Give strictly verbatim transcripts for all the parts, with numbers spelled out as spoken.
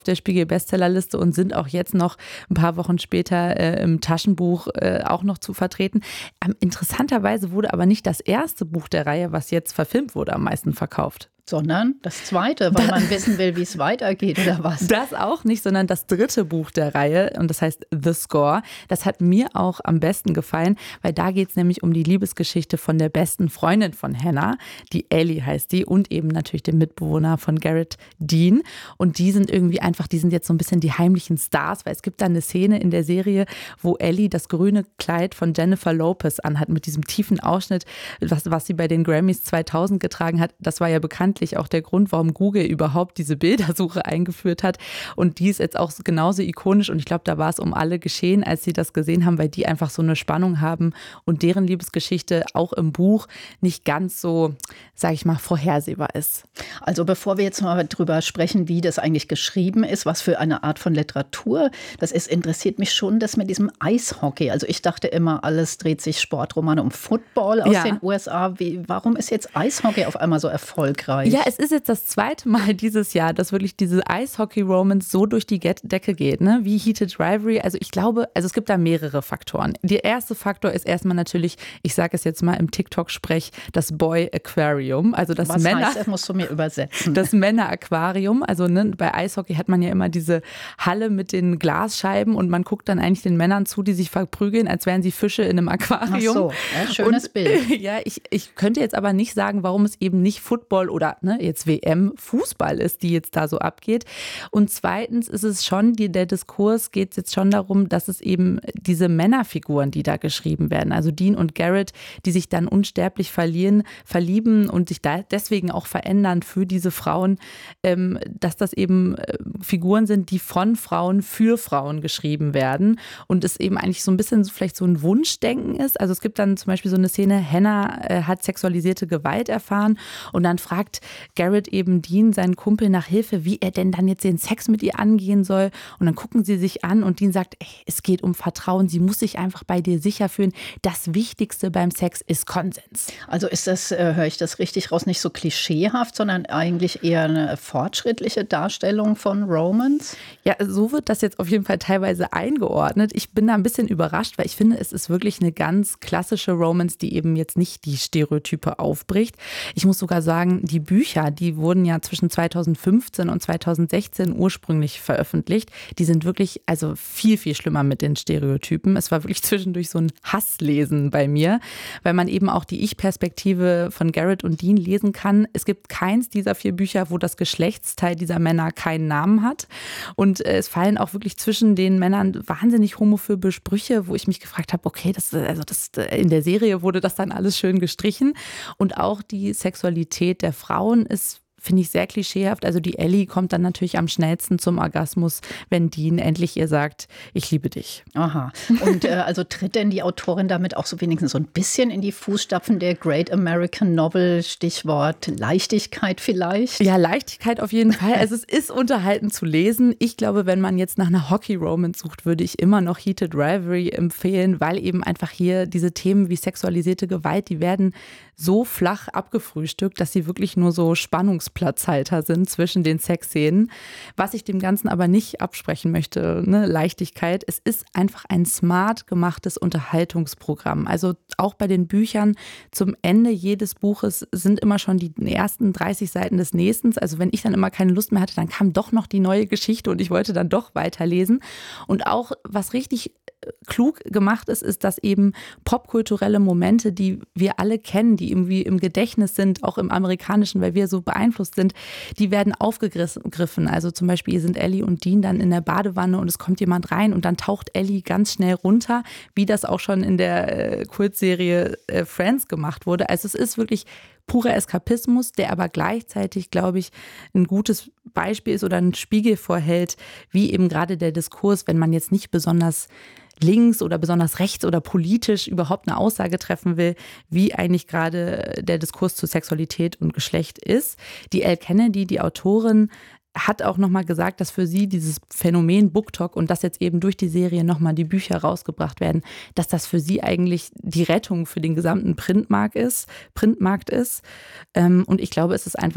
der Spiegel-Bestsellerliste und sind auch jetzt noch ein paar Wochen später äh, im Taschenbuch äh, auch noch zu vertreten. Ähm, interessanterweise wurde aber nicht das erste Buch der Reihe, was jetzt verfilmt wurde, am meisten verkauft. Sondern das zweite, weil man wissen will, wie es weitergeht oder was? Das auch nicht, sondern das dritte Buch der Reihe und das heißt The Score. Das hat mir auch am besten gefallen, weil da geht es nämlich um die Liebesgeschichte von der besten Freundin von Hannah, die Ellie heißt die und eben natürlich dem Mitbewohner von Garrett, Dean. Und die sind irgendwie einfach, die sind jetzt so ein bisschen die heimlichen Stars, weil es gibt da eine Szene in der Serie, wo Ellie das grüne Kleid von Jennifer Lopez anhat mit diesem tiefen Ausschnitt, was, was sie bei den Grammys zweitausend getragen hat. Das war ja bekannt auch der Grund, warum Google überhaupt diese Bildersuche eingeführt hat. Und die ist jetzt auch genauso ikonisch. Und ich glaube, da war es um alle geschehen, als sie das gesehen haben, weil die einfach so eine Spannung haben und deren Liebesgeschichte auch im Buch nicht ganz so, sage ich mal, vorhersehbar ist. Also bevor wir jetzt mal drüber sprechen, wie das eigentlich geschrieben ist, was für eine Art von Literatur das ist, interessiert mich schon das mit diesem Eishockey. Also ich dachte immer, alles dreht sich Sportromane um Football aus ja. den U S A. Wie, warum ist jetzt Eishockey auf einmal so erfolgreich? Ja, es ist jetzt das zweite Mal dieses Jahr, dass wirklich diese Eishockey-Romance so durch die Decke geht, ne? Wie Heated Rivalry. Also ich glaube, also es gibt da mehrere Faktoren. Der erste Faktor ist erstmal natürlich, ich sage es jetzt mal im TikTok-Sprech, das Boy Aquarium. Also das Was Männer, heißt, das musst du mir übersetzen. Das Männer-Aquarium. Also ne, bei Eishockey hat man ja immer diese Halle mit den Glasscheiben und man guckt dann eigentlich den Männern zu, die sich verprügeln, als wären sie Fische in einem Aquarium. Ach so, ja, schönes und, Bild. Ja, ich, ich könnte jetzt aber nicht sagen, warum es eben nicht Football oder ne, jetzt W M Fußball ist, die jetzt da so abgeht. Und zweitens ist es schon, die, der Diskurs geht jetzt schon darum, dass es eben diese Männerfiguren, die da geschrieben werden, also Dean und Garrett, die sich dann unsterblich verlieren, verlieben und sich da deswegen auch verändern für diese Frauen, ähm, dass das eben äh, Figuren sind, die von Frauen für Frauen geschrieben werden und es eben eigentlich so ein bisschen vielleicht so ein Wunschdenken ist. Also es gibt dann zum Beispiel so eine Szene, Hannah äh, hat sexualisierte Gewalt erfahren und dann fragt Garrett eben Dean, seinen Kumpel, nach Hilfe, wie er denn dann jetzt den Sex mit ihr angehen soll. Und dann gucken sie sich an und Dean sagt, ey, es geht um Vertrauen, sie muss sich einfach bei dir sicher fühlen. Das Wichtigste beim Sex ist Konsens. Also ist das, äh, höre ich das richtig raus, nicht so klischeehaft, sondern eigentlich eher eine fortschrittliche Darstellung von Romance? Ja, so wird das jetzt auf jeden Fall teilweise eingeordnet. Ich bin da ein bisschen überrascht, weil ich finde, es ist wirklich eine ganz klassische Romance, die eben jetzt nicht die Stereotype aufbricht. Ich muss sogar sagen, die Bücher, die wurden ja zwischen zweitausendfünfzehn und zweitausendsechzehn ursprünglich veröffentlicht. Die sind wirklich also viel, viel schlimmer mit den Stereotypen. Es war wirklich zwischendurch so ein Hasslesen bei mir, weil man eben auch die Ich-Perspektive von Garrett und Dean lesen kann. Es gibt keins dieser vier Bücher, wo das Geschlechtsteil dieser Männer keinen Namen hat. Und es fallen auch wirklich zwischen den Männern wahnsinnig homophobe Sprüche, wo ich mich gefragt habe, okay, das, also das, in der Serie wurde das dann alles schön gestrichen. Und auch die Sexualität der Frauen ist, finde ich, sehr klischeehaft. Also die Ellie kommt dann natürlich am schnellsten zum Orgasmus, wenn Dean endlich ihr sagt, ich liebe dich. Aha. Und äh, also tritt denn die Autorin damit auch so wenigstens so ein bisschen in die Fußstapfen der Great American Novel, Stichwort Leichtigkeit vielleicht? Ja, Leichtigkeit auf jeden Fall. Also es ist unterhaltend zu lesen. Ich glaube, wenn man jetzt nach einer Hockey-Romance sucht, würde ich immer noch Heated Rivalry empfehlen, weil eben einfach hier diese Themen wie sexualisierte Gewalt, die werden so flach abgefrühstückt, dass sie wirklich nur so Spannungsplatzhalter sind zwischen den Sexszenen. Was ich dem Ganzen aber nicht absprechen möchte, ne, Leichtigkeit. Es ist einfach ein smart gemachtes Unterhaltungsprogramm. Also auch bei den Büchern zum Ende jedes Buches sind immer schon die ersten dreißig Seiten des nächsten. Also wenn ich dann immer keine Lust mehr hatte, dann kam doch noch die neue Geschichte und ich wollte dann doch weiterlesen. Und auch was richtig klug gemacht ist, ist, dass eben popkulturelle Momente, die wir alle kennen, die irgendwie im Gedächtnis sind, auch im Amerikanischen, weil wir so beeinflusst sind, die werden aufgegriffen. Also zum Beispiel sind Ellie und Dean dann in der Badewanne und es kommt jemand rein und dann taucht Ellie ganz schnell runter, wie das auch schon in der äh, Kurzserie äh, Friends gemacht wurde. Also es ist wirklich purer Eskapismus, der aber gleichzeitig, glaube ich, ein gutes Beispiel ist oder ein Spiegel vorhält, wie eben gerade der Diskurs, wenn man jetzt nicht besonders links oder besonders rechts oder politisch überhaupt eine Aussage treffen will, wie eigentlich gerade der Diskurs zu Sexualität und Geschlecht ist. Die Elle Kennedy, die Autorin, hat auch nochmal gesagt, dass für sie dieses Phänomen BookTok und dass jetzt eben durch die Serie nochmal die Bücher rausgebracht werden, dass das für sie eigentlich die Rettung für den gesamten Printmarkt ist. Printmarkt ist. Und ich glaube, es ist einfach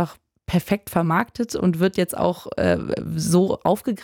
perfekt vermarktet und wird jetzt auch äh, so aufgegriffen.